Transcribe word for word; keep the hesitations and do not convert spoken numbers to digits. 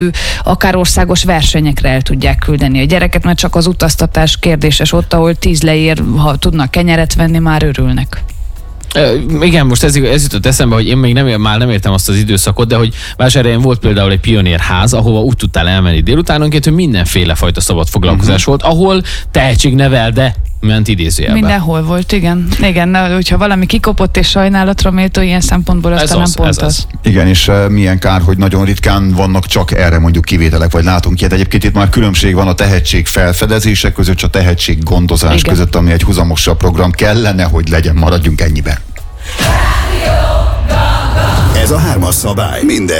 akár országos versenyekre el tudják küldeni a gyereket, mert csak az utaztatás kérdéses ott, ahol tíz leér, ha tudnak kenyeret venni, már örülnek. Uh, igen, most ez, ez jutott eszembe, hogy én még nem, már nem értem azt az időszakot, de hogy Vásárhelyen volt például egy pionérház, ahova úgy tudtál elmenni délutánonként, hogy mindenféle fajta szabad foglalkozás uh-huh. volt, ahol tehetségnevel, de ment idézőjelben. Mindenhol volt, igen. Igen, na, hogyha valami kikopott és sajnálatra méltó ilyen szempontból, aztán nem pont az. az. Igen, és uh, milyen kár, hogy nagyon ritkán vannak csak erre mondjuk kivételek, vagy látunk ilyet. Egyébként itt már különbség van a tehetség felfedezések között, és a tehetség gondozás igen. között, ami egy huzamosabb program kellene, hogy legyen, maradjunk ennyiben. Ez a hármas szabály. Minden